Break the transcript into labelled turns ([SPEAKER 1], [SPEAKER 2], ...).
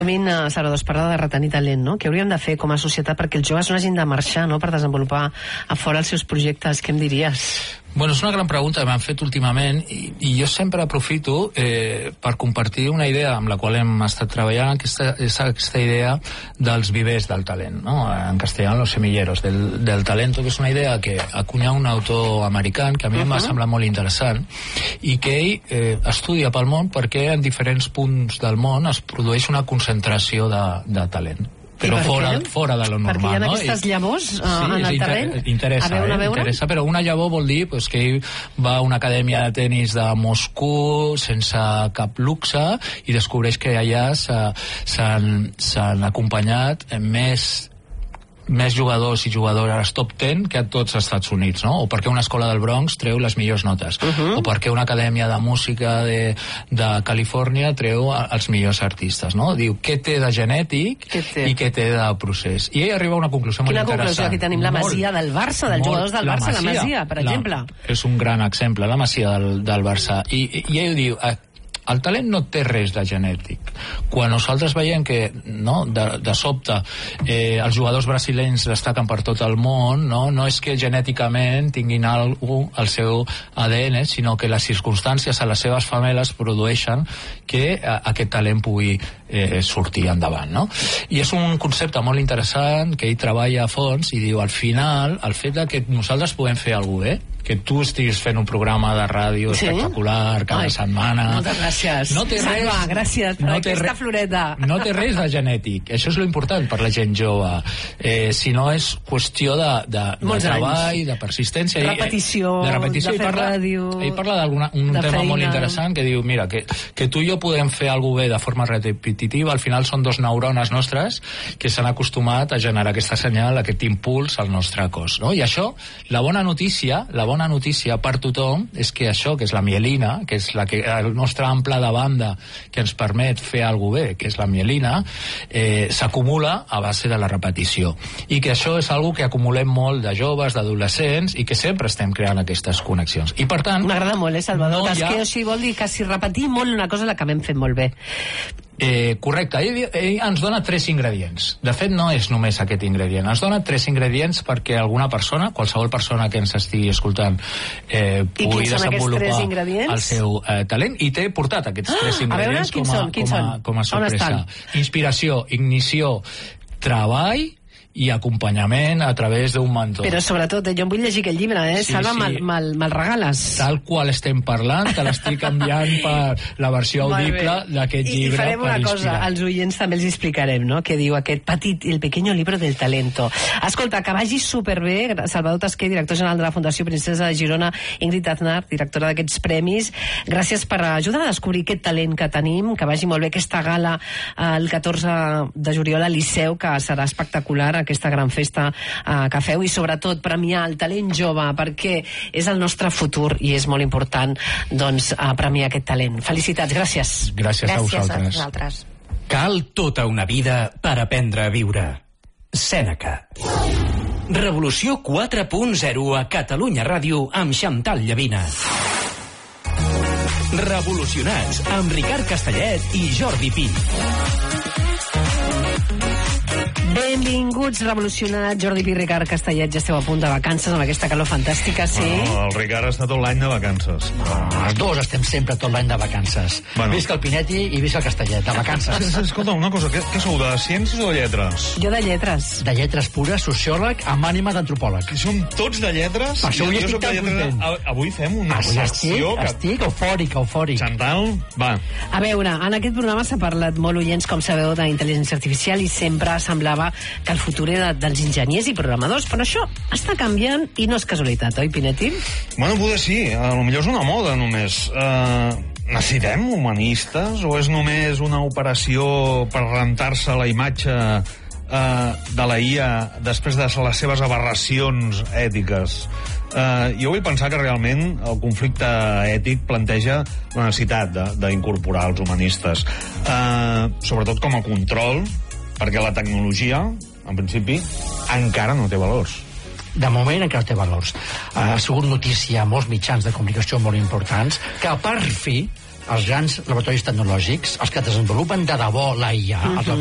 [SPEAKER 1] Salvador, es parla de retenir talent, no? Què hauríem de fer com a societat perquè els joves no hagin de marxar, no?, per desenvolupar a fora els seus projectes? Què em diries?
[SPEAKER 2] Bueno, és una gran pregunta que m'han fet últimament i jo sempre aprofito per compartir una idea amb la qual hem estat treballant, que és aquesta idea dels vivers del talent, no? En castellà, los semilleros del talento, que és una idea que acunya un autor americà que a mi m'ha semblat molt interessant i que ell estudia pel món perquè en diferents punts del món es produeix una concentració de talent, però fora de lo normal.
[SPEAKER 1] Perquè hi ha aquestes llavors en el terreny?
[SPEAKER 2] Interessa, però una llavor vol dir que ell va a una acadèmia de tenis de Moscou sense cap luxe i descobreix que allà s'han acompanyat més jugadors i jugadores top 10 que a tots els Estats Units, no? O perquè una escola del Bronx treu les millors notes, o perquè una acadèmia de música de Califòrnia treu els millors artistes, no? Diu, què té de genètic i què té de procés. I ell arriba a una conclusió molt interessant.
[SPEAKER 1] Quina conclusió? Aquí tenim la Masia del Barça, dels jugadors del Barça, la Masia, per exemple.
[SPEAKER 2] És un gran exemple, la Masia del Barça. I ell diu, el talent no té res de genètic. Quan nosaltres veiem que de sobte els jugadors brasilenys destaquen per tot el món, no és que genèticament tinguin al seu ADN, sinó que les circumstàncies a les seves famílies produeixen que aquest talent pugui sortir endavant, no? I és un concepte molt interessant que ell treballa a fons i diu, al final, el fet que nosaltres puguem fer alguna cosa bé, que tu estiguis fent un programa de ràdio espectacular cada setmana.
[SPEAKER 1] Moltes gràcies. Salva, gràcies per aquesta floreta.
[SPEAKER 2] No té res de genètic. Això és lo important per la gent jove. Sinó és qüestió de treball, de persistència.
[SPEAKER 1] Repetició, de fer ràdio.
[SPEAKER 2] Ell parla d'un tema molt interessant que diu, mira, que tu i jo podem fer alguna bé de forma repetitiva, al final són dos neurones nostres que s'han acostumat a generar aquesta senyal, aquest impuls al nostre cos, no? I això, la bona notícia per tothom és que això, que és la mielina, que és el nostre ample de banda que ens permet fer alguna bé, que és la mielina, s'acumula a base de la repetició. I que això és algo que acumulem molt de joves, d'adolescents, i que sempre estem creant aquestes connexions. I per tant...
[SPEAKER 1] M'agrada molt, Salvador? O sigui, vol dir que si repetim molt una cosa l'acabem fent molt bé.
[SPEAKER 2] Correcte, ell ens dona 3 ingredients. De fet, no és només aquest ingredient. Ens dona 3 ingredients perquè alguna persona, qualsevol persona que ens estigui escoltant, pugui desenvolupar el seu talent, i t'he portat aquests 3 ingredients com a sorpresa. Inspiració, ignició, treball i acompanyament a través d'un mentor.
[SPEAKER 1] Però sobretot, jo em vull llegir aquest llibre, Salva, me'l regales.
[SPEAKER 2] Tal qual estem parlant, te l'estic enviant per la versió audible d'aquest llibre.
[SPEAKER 1] I farem una cosa, als oients també els explicarem, no?, que diu aquest petit, el pequeño libro del talento. Escolta, que vagi superbé, Salvador Tasqué, director general de la Fundació Princesa de Girona, Ingrid Aznar, directora d'aquests premis, gràcies per ajudar a descobrir aquest talent que tenim, que vagi molt bé aquesta gala el 14 de juliol al Liceu, que serà espectacular, aquesta gran festa que feu, i sobretot premiar el talent jove, perquè és el nostre futur i és molt important, doncs, premiar aquest talent. Felicitats, gràcies.
[SPEAKER 2] Gràcies a vosaltres.
[SPEAKER 3] Cal tota una vida per aprendre a viure. Sèneca. Revolució 4.0 a Catalunya Ràdio amb Xantal Llavina. Revolucionats amb Ricard Castellet i Jordi Pi.
[SPEAKER 1] Benvinguts, revolucionats. Jordi Pi, Ricard Castellet, ja esteu a punt de vacances amb aquesta calor fantàstica, sí?
[SPEAKER 4] No, el Ricard està tot l'any de vacances.
[SPEAKER 5] Els dos estem sempre tot l'any de vacances. Visca el Pinetti i visca el Castellet, de vacances.
[SPEAKER 4] Escolta, una cosa, què sou, de ciències o de lletres?
[SPEAKER 1] Jo de lletres.
[SPEAKER 5] De lletres pures, sociòleg amb ànima d'antropòleg.
[SPEAKER 4] Som tots de lletres?
[SPEAKER 5] Per això avui estic tan content.
[SPEAKER 4] Avui fem una secció...
[SPEAKER 5] Estic eufòric.
[SPEAKER 4] Xantal, va.
[SPEAKER 1] A veure, en aquest programa s'ha parlat molt, oients, com sabeu, d'intel·ligència artificial, i sempre semblava que el futur era dels enginyers i programadors, però això està canviant i no és casualitat, oi, Pinetti?
[SPEAKER 4] Bueno, potser sí, potser és una moda només. Necessitem humanistes o és només una operació per rentar-se la imatge de la IA després de les seves aberracions ètiques? Jo vull pensar que realment el conflicte ètic planteja la necessitat d'incorporar els humanistes, sobretot com a control, perquè la tecnologia, en principi, encara no té valors.
[SPEAKER 5] De moment encara té valors. Ha sigut notícia a molts mitjans de comunicació molt importants que per fi els grans laboratoris tecnològics, els que desenvolupen de debò la IA, els